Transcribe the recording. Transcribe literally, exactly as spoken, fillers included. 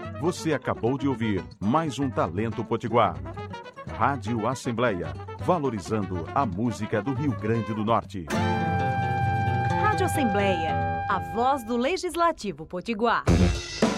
Você acabou de ouvir mais um Talento Potiguar. Rádio Assembleia, valorizando a música do Rio Grande do Norte. Rádio Assembleia, a voz do Legislativo Potiguar.